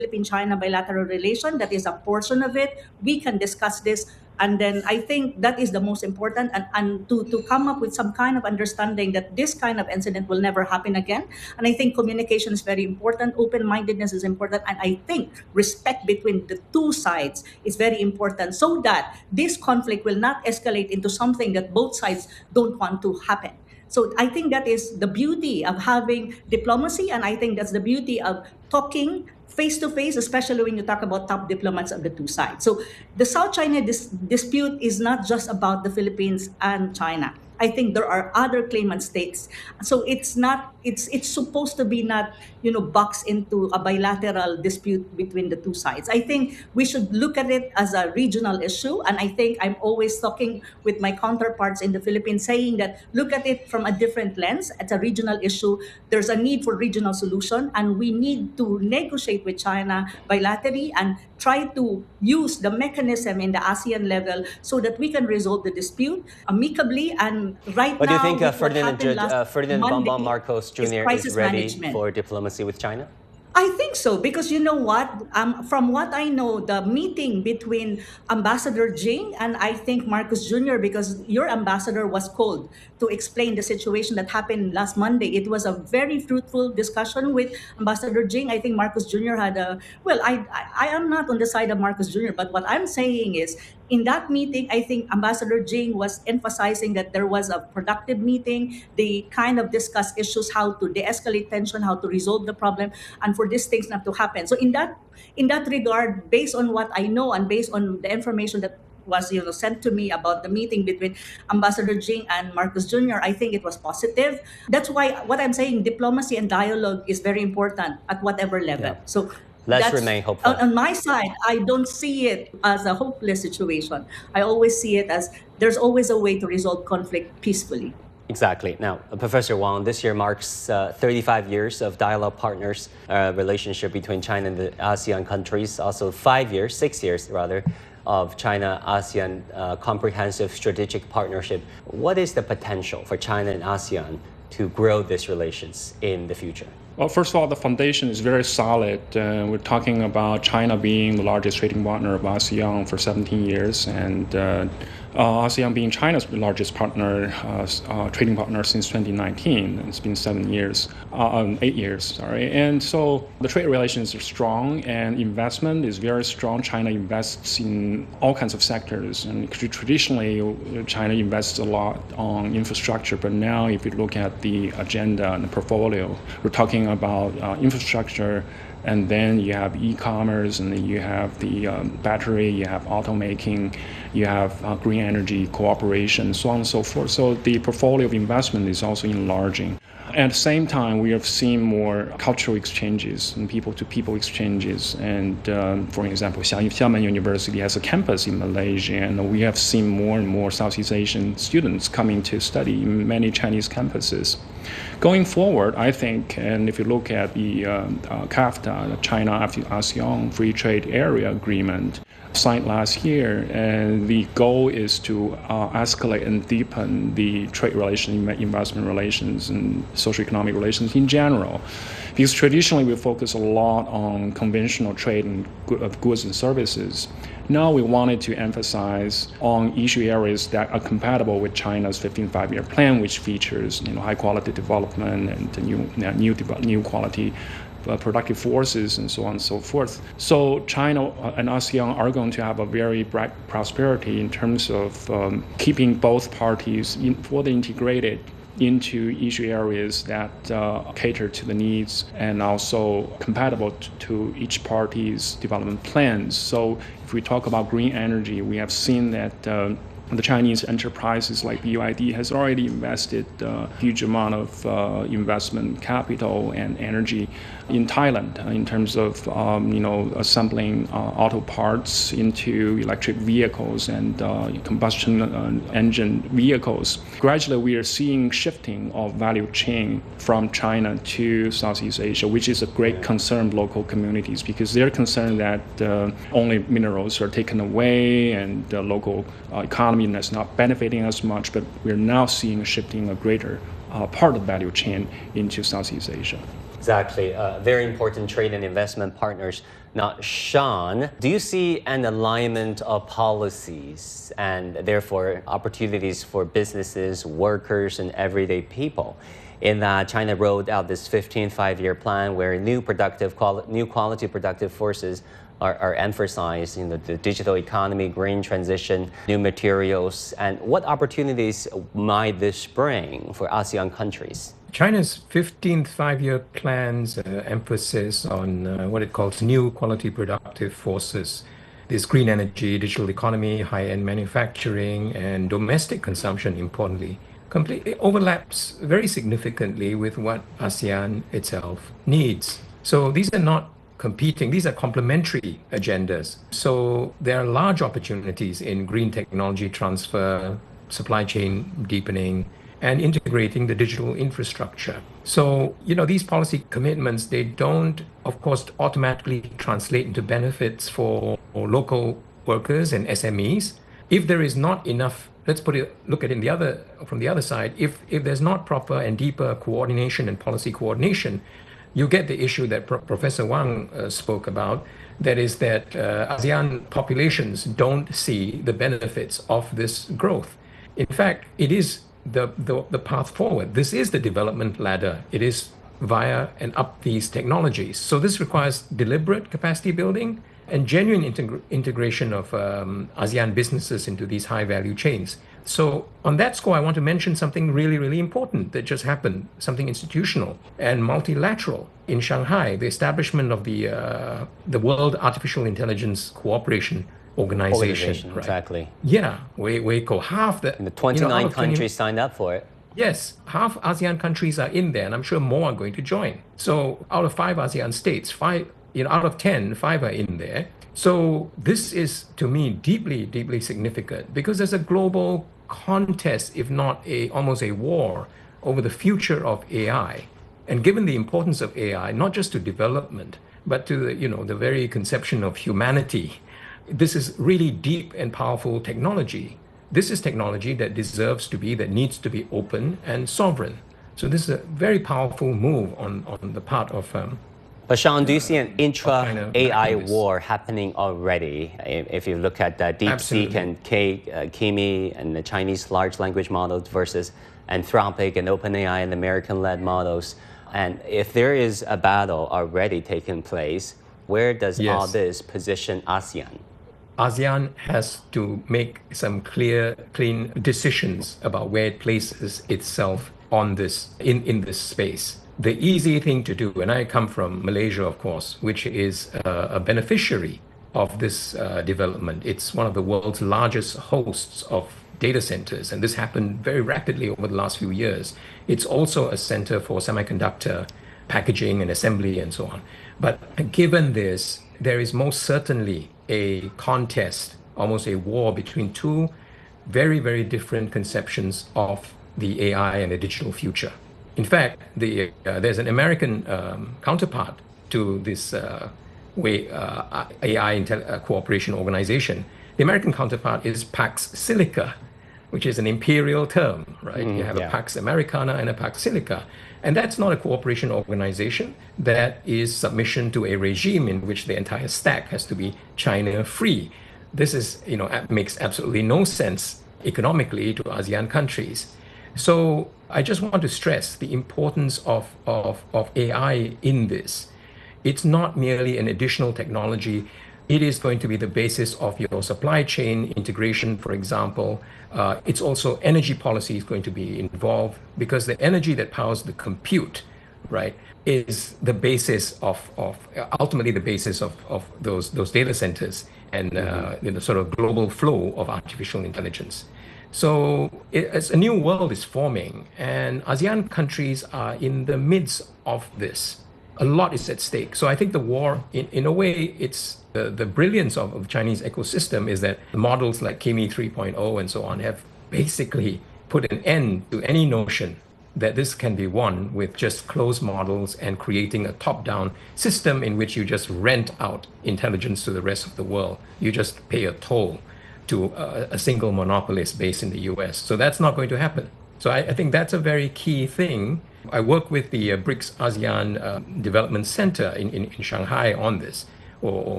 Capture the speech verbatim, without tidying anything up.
Philippine-China bilateral relation. That is a portion of it. We can discuss this. And then I think that is the most important, and, and to, to come up with some kind of understanding that this kind of incident will never happen again. And I think communication is very important, open-mindedness is important, and I think respect between the two sides is very important so that this conflict will not escalate into something that both sides don't want to happen. So I think that is the beauty of having diplomacy, and I think that's the beauty of talking face to face, especially when you talk about top diplomats of the two sides. So the South China dis- dispute is not just about the Philippines and China. I think there are other claimant states. So it's not it's it's supposed to be not, you know, boxed into a bilateral dispute between the two sides. I think we should look at it as a regional issue, and I think I'm always talking with my counterparts in the Philippines saying that look at it from a different lens. It's a regional issue. There's a need for regional solution, and we need to negotiate with China bilaterally and try to use the mechanism in the ASEAN level so that we can resolve the dispute amicably. And right But do you now, think uh, with what Ferdinand, happened Jud- last uh, Ferdinand Monday, Bongbong Marcos Junior crisis is ready management. for diplomacy with China? I think so, because you know what? Um, from what I know, the meeting between Ambassador Jing and I think Marcos Junior, because your ambassador was called to explain the situation that happened last Monday. It was a very fruitful discussion with Ambassador Jing. I think Marcos Junior had a, well, I, I, I am not on the side of Marcos Junior, but what I'm saying is in that meeting, I think Ambassador Jing was emphasizing that there was a productive meeting. They kind of discussed issues, how to de-escalate tension, how to resolve the problem, and for these things not to happen. So in that in that regard, based on what I know and based on the information that was, you know, sent to me about the meeting between Ambassador Jing and Marcos Junior, I think it was positive. That's why what I'm saying, diplomacy and dialogue is very important at whatever level. Yeah. So Let's that's, remain hopeful. on, on my side, I don't see it as a hopeless situation. I always see it as there's always a way to resolve conflict peacefully. Exactly. Now, uh, Professor Wang, this year marks uh, thirty-five years of dialogue partners uh, relationship between China and the ASEAN countries. Also, five years, six years rather, of China-ASEAN uh, comprehensive strategic partnership. What is the potential for China and ASEAN to grow these relations in the future? Well, first of all, the foundation is very solid. Uh, we're talking about China being the largest trading partner of ASEAN for seventeen years, and uh, uh, ASEAN being China's largest partner, uh, uh, trading partner since twenty nineteen. It's been seven years, uh, um, eight years, sorry. And so the trade relations are strong, and investment is very strong. China invests in all kinds of sectors, and traditionally, China invests a lot on infrastructure. But now, if you look at the agenda and the portfolio, we're talking about uh, infrastructure, and then you have e-commerce, and then you have the um, battery, you have automaking, you have uh, green energy cooperation, so on and so forth. So the portfolio of investment is also enlarging. At the same time, we have seen more cultural exchanges and people-to-people exchanges. And um, for example, Xiamen University has a campus in Malaysia, and we have seen more and more Southeast Asian students coming to study in many Chinese campuses. Going forward, I think, and if you look at the uh, uh, CAFTA, the China-ASEAN Free Trade Area Agreement, signed last year, and the goal is to uh, escalate and deepen the trade relations, investment relations, and socio-economic relations in general. Because traditionally we focus a lot on conventional trade and good, of goods and services. Now we wanted to emphasize on issue areas that are compatible with China's fifteen five-year plan, which features, you know, high-quality development and new, new, new quality Uh, productive forces and so on and so forth. So China and ASEAN are going to have a very bright prosperity in terms of um, keeping both parties in, fully integrated into issue areas that uh, cater to the needs and also compatible t- to each party's development plans. So if we talk about green energy, we have seen that uh, the Chinese enterprises like B Y D has already invested a huge amount of uh, investment capital and energy in Thailand uh, in terms of um, you know assembling uh, auto parts into electric vehicles and uh, combustion uh, engine vehicles. Gradually, we are seeing shifting of value chain from China to Southeast Asia, which is a great concern of local communities because they're concerned that uh, only minerals are taken away and the local uh, economy is not benefiting as much, but we're now seeing a shifting a greater uh, part of the value chain into Southeast Asia. Exactly. Uh, very important trade and investment partners. Now, Sean, do you see an alignment of policies and therefore opportunities for businesses, workers, and everyday people in that China rolled out this fifteen five-year plan where new productive, quali- new quality productive forces are, are emphasized in the, the digital economy, green transition, new materials, and what opportunities might this bring for ASEAN countries? China's fifteenth five-year plan's uh, emphasis on uh, what it calls new quality productive forces, this green energy, digital economy, high-end manufacturing, and domestic consumption, importantly, completely overlaps very significantly with what ASEAN itself needs. So these are not competing, these are complementary agendas. So there are large opportunities in green technology transfer, supply chain deepening, and integrating the digital infrastructure. So, you know, these policy commitments, they don't, of course, automatically translate into benefits for local workers and S M Es. If there is not enough, let's put it, look at it in the other, from the other side, if, if there's not proper and deeper coordination and policy coordination, you get the issue that Pro- Professor Wang uh, spoke about, that is that uh, ASEAN populations don't see the benefits of this growth. In fact, it is The, the, the path forward. This is the development ladder. It is via and up these technologies. So this requires deliberate capacity building and genuine integ- integration of um, ASEAN businesses into these high value chains. So on that score, I want to mention something really, really important that just happened, something institutional and multilateral in Shanghai, the establishment of the, uh, the World Artificial Intelligence Cooperation Organization, Organization, right? Exactly. Yeah, we we go half the. And the twenty-nine you know, countries twenty, signed up for it. Yes, half ASEAN countries are in there, and I'm sure more are going to join. So out of five ASEAN states, five, you know, out of ten, five are in there. So this is, to me, deeply, deeply significant because there's a global contest, if not a almost a war, over the future of A I. And given the importance of A I, not just to development, but to the, you know, the very conception of humanity. This is really deep and powerful technology. This is technology that deserves to be, that needs to be open and sovereign. So this is a very powerful move on, on the part of. Um, but Sean, do you see an intra-A I this. war happening already? If if you look at uh, DeepSeek and K, uh, Kimi and the Chinese large language models versus Anthropic and OpenAI and American-led models, and if there is a battle already taking place, where does Yes. all this position ASEAN? ASEAN has to make some clear, clean decisions about where it places itself on this, in, in this space. The easy thing to do, and I come from Malaysia, of course, which is uh, a beneficiary of this uh, development. It's one of the world's largest hosts of data centers, and this happened very rapidly over the last few years. It's also a center for semiconductor packaging and assembly and so on. But given this, there is most certainly a contest, almost a war between two very, very different conceptions of the A I and the digital future. In fact, the, uh, there's an American um, counterpart to this uh, way, uh, A I intel- uh, cooperation organization. The American counterpart is Pax Silica, which is an imperial term, right? Mm, you have yeah. a Pax Americana and a Pax Silica. And that's not a cooperation organization. That is submission to a regime in which the entire stack has to be China-free. This is, you know, makes absolutely no sense economically to ASEAN countries. So I just want to stress the importance of, of, of A I in this. It's not merely an additional technology. It is going to be the basis of your supply chain integration, for example. Uh, it's also energy policy is going to be involved because the energy that powers the compute, right, is the basis of, of ultimately the basis of, of those, those data centers and uh, mm-hmm. you know, sort of global flow of artificial intelligence. So it, as a new world is forming, and ASEAN countries are in the midst of this. A lot is at stake. So I think the war, in, in a way, it's the, the brilliance of, of the Chinese ecosystem is that models like Kimi three point oh and so on have basically put an end to any notion that this can be won with just closed models and creating a top-down system in which you just rent out intelligence to the rest of the world. You just pay a toll to a, a single monopolist based in the U S. So that's not going to happen. So I, I think that's a very key thing I work with the uh, BRICS ASEAN uh, Development Center in, in, in Shanghai on this, or, or